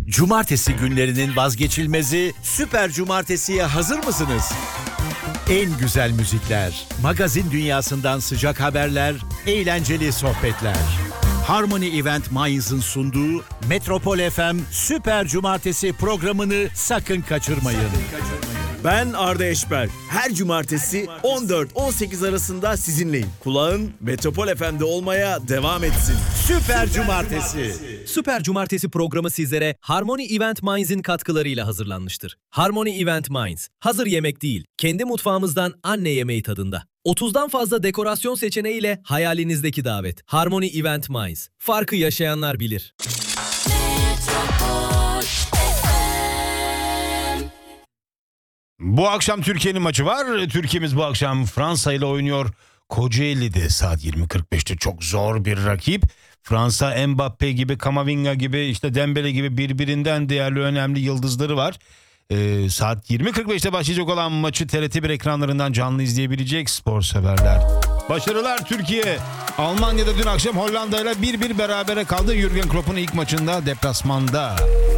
Cumartesi günlerinin vazgeçilmezi Süper Cumartesi'ye hazır mısınız? En güzel müzikler, magazin dünyasından sıcak haberler, eğlenceli sohbetler. Harmony Event Mainz'ın sunduğu Metropol FM Süper Cumartesi programını sakın kaçırmayın. Ben Arda Eşber. Her cumartesi 14-18 arasında sizinleyim. Kulağın Metropol FM'de olmaya devam etsin. Süper Cumartesi. Süper Cumartesi programı sizlere Harmony Event Mainz'in katkılarıyla hazırlanmıştır. Harmony Event Mainz, hazır yemek değil, kendi mutfağımızdan anne yemeği tadında. 30'dan fazla dekorasyon seçeneğiyle hayalinizdeki davet. Harmony Event Mainz, farkı yaşayanlar bilir. Bu akşam Türkiye'nin maçı var. Türkiye'miz bu akşam Fransa ile oynuyor. Kocaeli'de saat 20.45'te çok zor bir rakip. Fransa Mbappe gibi, Kamavinga gibi, işte Dembele gibi birbirinden değerli önemli yıldızları var. Saat 20.45'te başlayacak olan maçı TRT1 ekranlarından canlı izleyebilecek spor severler. Başarılar Türkiye. Almanya'da dün akşam Hollanda ile 1-1 berabere kaldı. Jürgen Klopp'un ilk maçında deplasmanda.